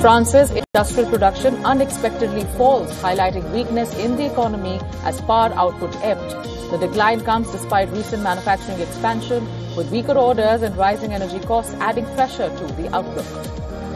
France's industrial production unexpectedly falls, highlighting weakness in the economy as power output ebbed. The decline comes despite recent manufacturing expansion, with weaker orders and rising energy costs adding pressure to the outlook.